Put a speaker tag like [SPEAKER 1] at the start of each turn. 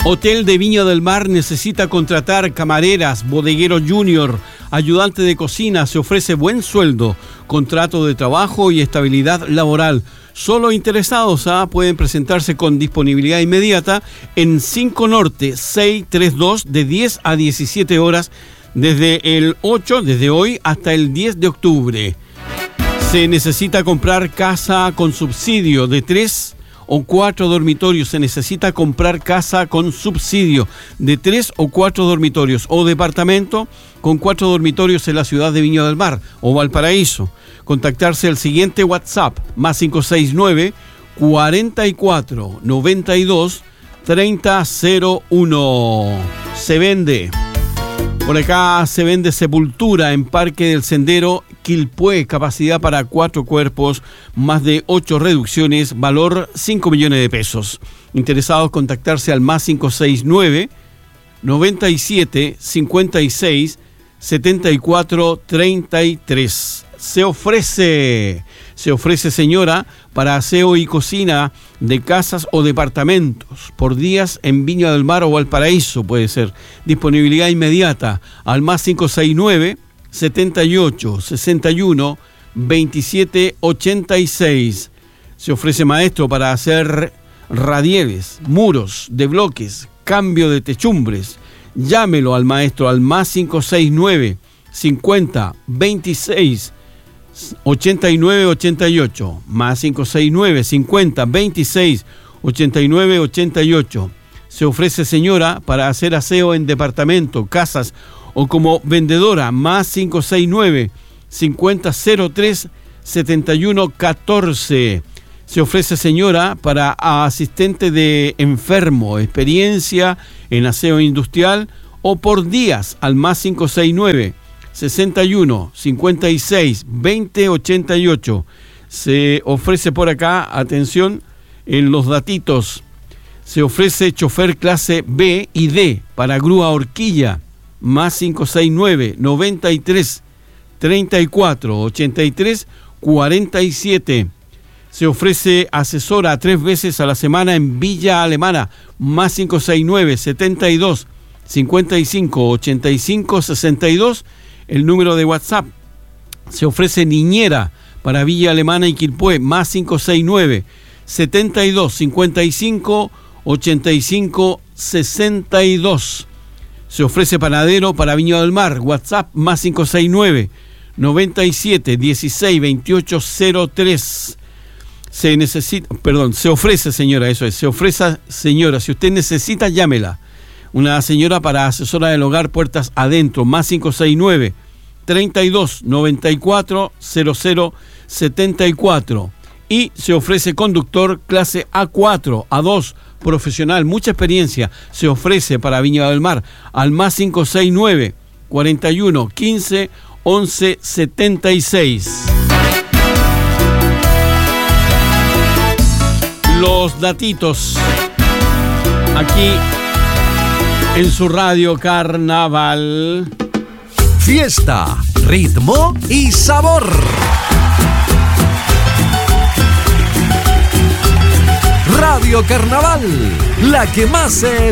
[SPEAKER 1] Hotel de Viña del Mar necesita contratar camareras, bodeguero junior, ayudante de cocina. Se ofrece buen sueldo, contrato de trabajo y estabilidad laboral. Solo interesados pueden presentarse con disponibilidad inmediata en 5 Norte 632 de 10 a 17 horas desde el 8, desde hoy hasta el 10 de octubre. Se necesita comprar casa con subsidio de 3 o 4 dormitorios. Se necesita comprar casa con subsidio de 3 o 4 dormitorios o departamento con 4 dormitorios en la ciudad de Viña del Mar o Valparaíso. Contactarse al siguiente WhatsApp, más 569 44 92 3001. Se vende. Por acá se vende Sepultura en Parque del Sendero, Quilpué, capacidad para 4 cuerpos, más de 8 reducciones, valor 5 millones de pesos. Interesados, contactarse al más 569 97 56 74 33. Se ofrece, señora, para aseo y cocina de casas o departamentos por días en Viña del Mar o Valparaíso, puede ser. Disponibilidad inmediata al más 569 78 61 27 86. Se ofrece maestro para hacer radieles, muros de bloques, cambio de techumbres. Llámelo al maestro al más 569 50 26 89 88, más 569 50 26 89 88. Se ofrece, señora, para hacer aseo en departamento, casas o como vendedora, más 569 50 03 71 14. Se ofrece, señora, para asistente de enfermo, experiencia en aseo industrial o por días al más 569 61 56 20 88. Se ofrece por acá, atención, en los datitos, se ofrece chofer clase B y D para grúa horquilla, más 569 93 34 83 47. Se ofrece asesora 3 veces a la semana en Villa Alemana, más 569 72 55 85 62. El número de WhatsApp. Se ofrece niñera para Villa Alemana y Quilpué, más 569 72 55 85 62. Se ofrece panadero para Viña del Mar, WhatsApp, más 569 97 16 28 03. Se ofrece, señora, eso es. Se ofrece, señora, si usted necesita, llámela. Una señora para asesora del hogar, puertas adentro, más 569 32 94 00 74. Y se ofrece conductor clase A4, A2, profesional, mucha experiencia. Se ofrece para Viña del Mar al más 569 41 15 11 76. Los datitos aquí en su radio Carnaval.
[SPEAKER 2] Fiesta, ritmo y sabor. Radio Carnaval, la que más se